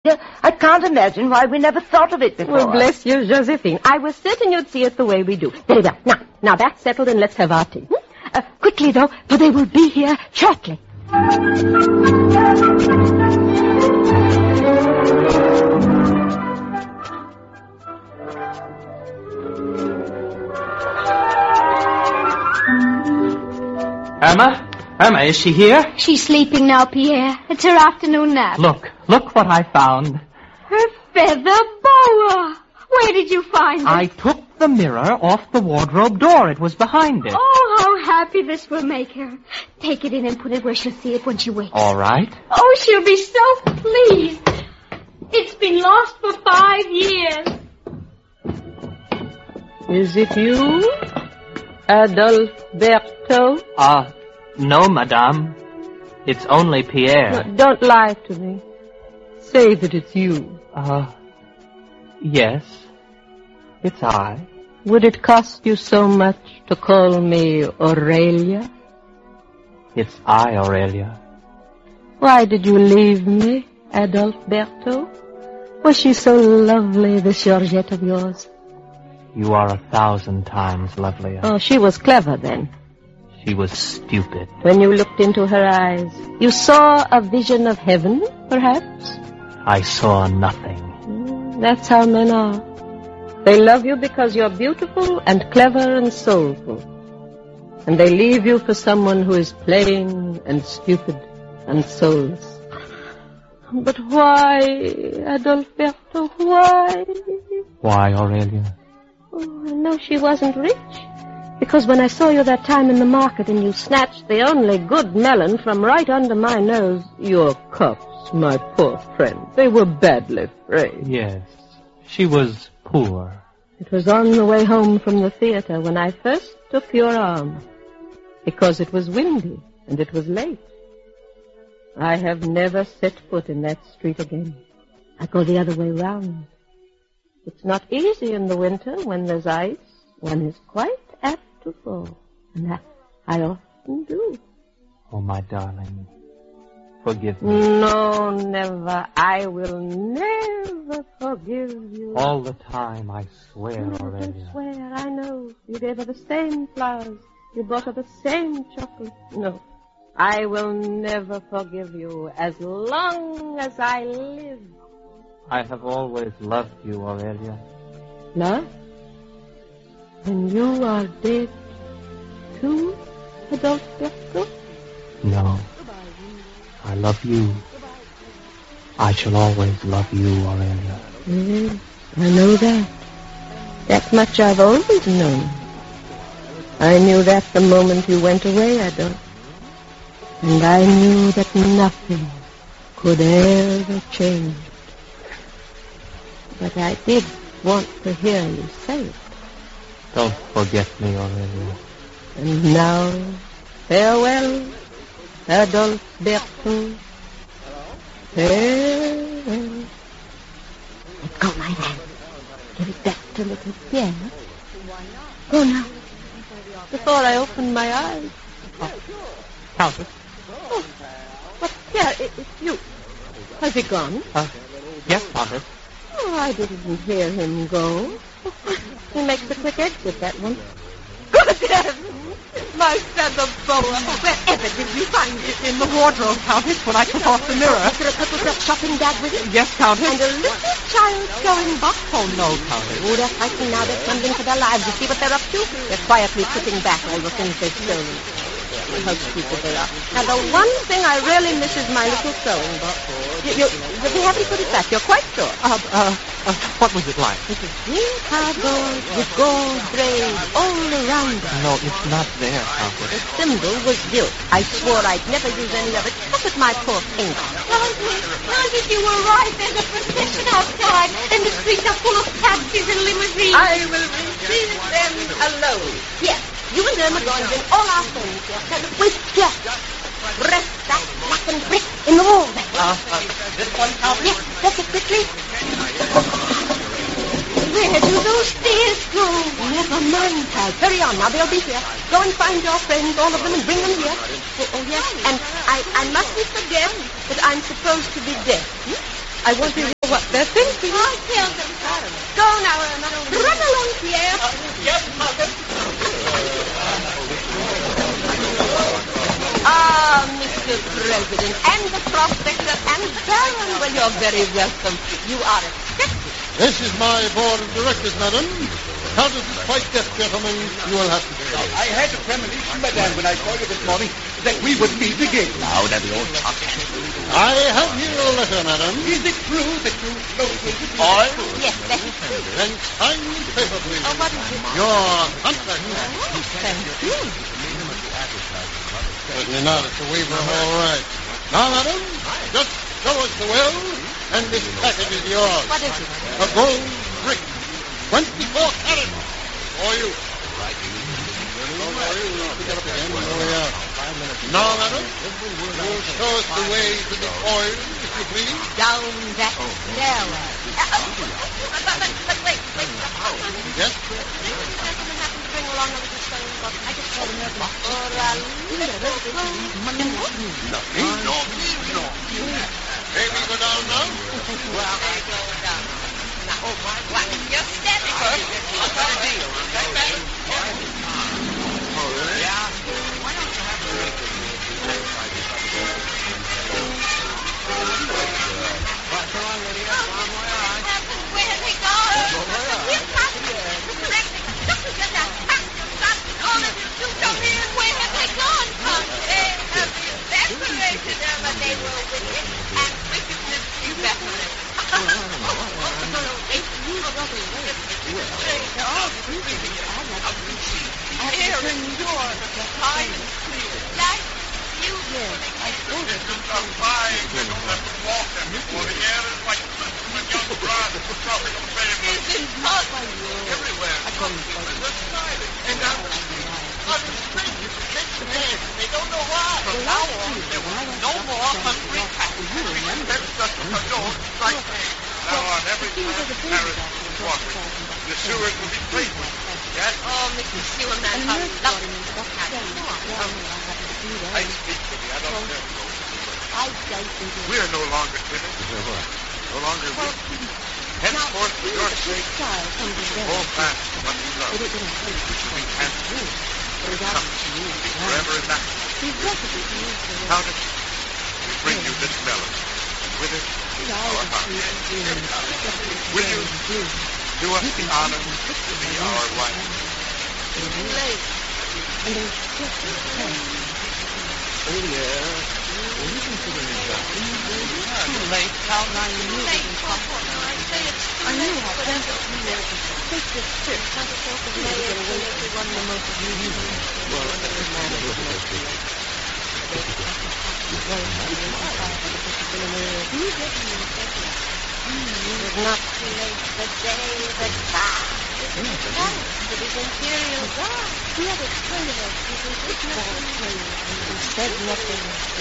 I can't imagine why we never thought of it before. Well, bless you, Josephine. I was certain you'd see it the way we do. Very well. Now that's settled, and let's have our tea. Quickly, though, for they will be here shortly. Emma, is she here? She's sleeping now, Pierre. It's her afternoon nap. Look what I found. Her feather boa. Where did you find it? I took the mirror off the wardrobe door. It was behind it. Oh, how happy this will make her. Take it in and put it where she'll see it when she wakes. All right. Oh, she'll be so pleased. It's been lost for 5 years. Is it you, Adalberto? No, madame. It's only Pierre. No, don't lie to me. Say that it's you. Yes. It's I. Would it cost you so much to call me Aurelia? It's I, Aurelia. Why did you leave me, Adalberto? Was she so lovely, this Georgette of yours? You are 1,000 times lovelier. Oh, she was clever then. She was stupid. When you looked into her eyes, you saw a vision of heaven, perhaps? I saw nothing. That's how men are. They love you because you're beautiful and clever and soulful. And they leave you for someone who is plain and stupid and soulless. But why, Adalberto, why? Why, Aurelia? Oh, I know she wasn't rich. Because when I saw you that time in the market and you snatched the only good melon from right under my nose, your cups, my poor friend, they were badly frayed. Yes, she was poor. It was on the way home from the theater when I first took your arm. Because it was windy and it was late. I have never set foot in that street again. I go the other way round. It's not easy in the winter when there's ice. One is quite apt to fall. And that I often do. Oh, my darling, forgive me. No, never. I will never forgive you. All the time, I swear, Aurelia. I swear, I know. You gave her the same flowers. You bought her the same chocolate. No, I will never forgive you as long as I live. I have always loved you, Aurelia. Love? And you are dead, too, Adalberto? No. I love you. I shall always love you, Aurelia. Yes, I know that. That much I've always known. I knew that the moment you went away, Adolf. And I knew that nothing could ever change. But I did want to hear you say it. Don't forget me, Aurelia. And now, farewell, Adalberto. Farewell. Let go my hand. Give it back to little Pierre. Go now. Before I open my eyes. Oh, Countess. Oh, but Pierre, it's you. Has he gone? Yes, Countess. Oh, I didn't hear him go. He makes a quick exit, that one. Good heavens! My feather boa. Wherever did you find it? In the wardrobe, Countess, when I took off the mirror. Was there a purple silk shopping bag with it? Yes, Countess. And a little child going back? Oh, no, Countess. Oh, they're fighting now. They're trembling for their lives. You see what they're up to? They're quietly putting back all the things they've stolen. How stupid they are. Now, the one thing I really miss is my little sewing box. You haven't put it back. You're quite sure. What was it like? It was green cardboard with gold braid all around it. No, it's not there, Countess. The symbol was gilt. I swore I'd never use any of it. Look at my poor finger. Auntie, you were right. There's a procession outside, and the streets are full of taxis and limousines. I will receive them alone. Yes. You and them are going to bring all our things. Wait, here. Rest that blackened brick in the wall there. This one, Countess? Yes, press it quickly. Where do those stairs go? Never mind, pal. Hurry on. Now, they'll be here. Go and find your friends, all of them, and bring them here. Oh yes. And I mustn't forget that I'm supposed to be deaf. I won't be what they're thinking. I killed them. Go now, Irma. Run along, Pierre. Yes, Mother. Ah, Mr. President, and the prospector, and Baron, well, you're very welcome. You are accepted. This is my board of directors, madam. Countess is quite deaf, gentlemen. You will have to stay. I had a premonition, madame, when I saw you this morning, that we would meet again. Now that the old talk. I have here a letter, madam. Is it true that you located me? Oil? Yes, that is true. Then sign the paper, please. Oh, what is it? Your contract. Thank you. Certainly not. It's a waiver of all rights. Now, madam, just show us the will, and this package is yours. What is it? A gold brick. 24 carats. For you. Now, madam, you'll show us the way to the oil, if you please. Down that stairway. But wait. Yes? This gentleman happened to bring along a little stone bottle. I just told him or a little No. May we go down now? Well, I go down. Now, what? Just steady first. What's the deal? Where have they gone? Here's Pastor. Mr. Rector. Look at that. Pastor, all of you two come here. Where have they gone? They have evaporated them, and they were wicked, and wickedness evaporated. Here is your time and clear. Like you did. Isn't Everywhere. And they don't know why. From now on, there will be no more hungry cats. That's just a dog like me. Now on every time Paris is walking, the sewers will be clean. Yes? Oh, Mr. Sewerman, how lovely you have. I speak to the adult girls. We are no longer timid. No longer weak. Henceforth, for your sake, hold fast to what you love. We can't do. Come, be forever in that. Countess, we bring you this melon, and with it, our heart. Will you do us the honor to be our wife? Too late. How long you knew it was impossible. I knew how desperate you were. Take this trip. Have a talk with me. Get away from one of the most beautiful. Well, it doesn't matter what you do. It is not too late. The day, the time. It is time. It is imperial God. He had explained to us. He said nothing.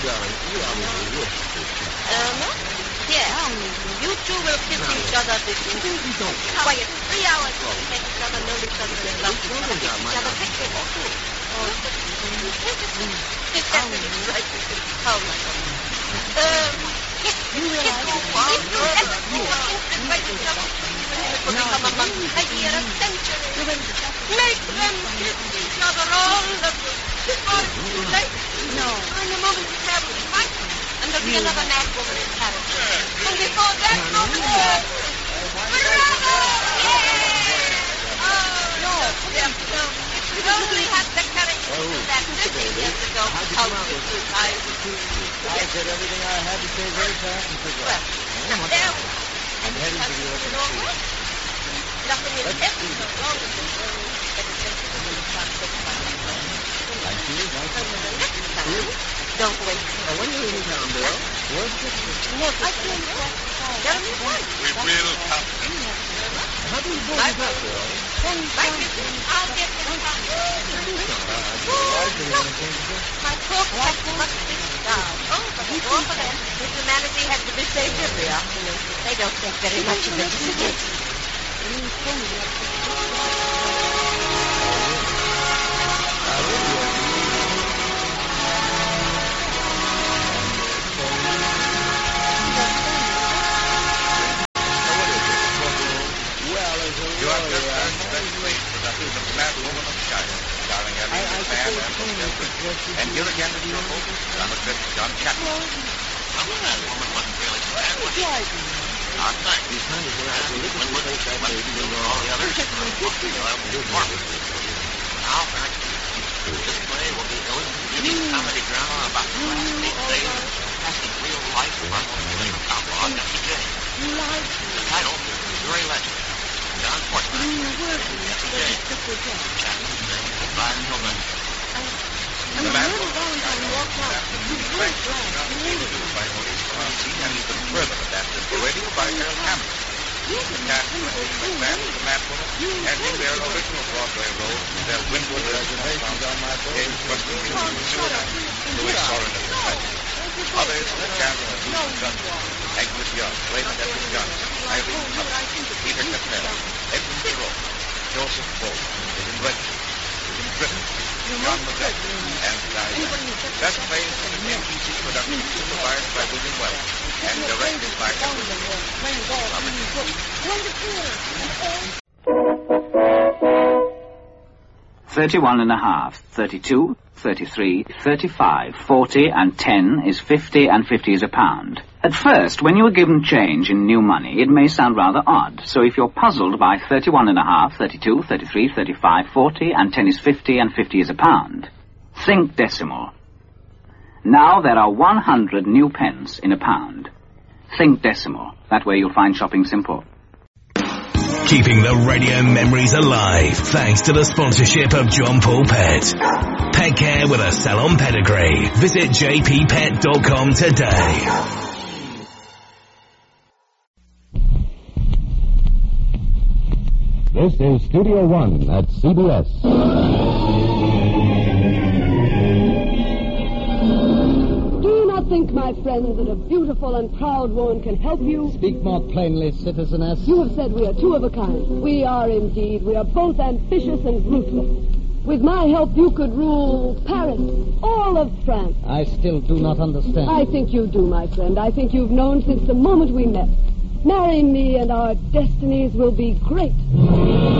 Irma? Yes. You two will kiss each other this evening. Quiet. 3 hours. Make each other know each other and love each other. Kiss each other quickly. Kiss that really right. Oh, my God. Kiss. You realize if you ever go instant right each other, it will become a month, a year, a century. Make them kiss each other all of them. Before it's too late. No. In the moment the pair will be right. And there'll be another mad woman in Paris. And before that moment, bravo! Yay! Oh, no. No. If we only had the courage to do that 50 years ago, how would you guys? I said everything I had to say very fast and quick. Well, now there we are. And you have to Norway? Nothing is ever so wrong with the world that is sensitive to the concept of Thank you. next time, don't wait. When you're in town, Bill, where's the Never. I can't tell me what. We will come. How do you pull this up, Bill? Like you do. I'll get this on. My poor cat must be starved. Oh, but the war for them. If humanity had to be saved every afternoon, they don't think very much of it. captain. Well, that woman wasn't really so bad, was she? Not thanks. When was it? All the others now, this play will be illustrated comedy drama about the last 8 days of fantastic real life of our most famous outlaw, Jesse James. The title is Missouri Legend. John Portman, Jesse James. Captain James will drive until then. The man walked out. And even further adapted for radio by Earl Hammond. The cast of the man with the mad woman, and in their original Broadway role, their Windward reservations on my boat, James Weston, Louis Soren as the title. Others, Chandler, Agnes Young, Clayton Edwin Young, Irene Tubbs, Peter Cattell, Edwin Thoreau, Joseph Bolt, William Bletcher, William Griffin, John McGregor, and Diane. That play is an NBC production supervised by William Wells and directed by Edwin Robert. 31.5, 32, 33, 35, 40, and 10 is 50, and 50 is a pound. At first, when you are given change in new money, it may sound rather odd. So if you're puzzled by 31.5, 32, 33, 35, 40, and 10 is 50, and 50 is a pound, think decimal. Now there are 100 new pence in a pound. Think decimal. That way you'll find shopping simple. Keeping the radio memories alive thanks to the sponsorship of John Paul Pet. Pet care with a salon pedigree. Visit jppet.com today. This is Studio One at CBS. Think, my friend, that a beautiful and proud woman can help you? Speak more plainly, citizeness. You have said we are two of a kind. We are indeed. We are both ambitious and ruthless. With my help, you could rule Paris, all of France. I still do not understand. I think you do, my friend. I think you've known since the moment we met. Marry me and our destinies will be great.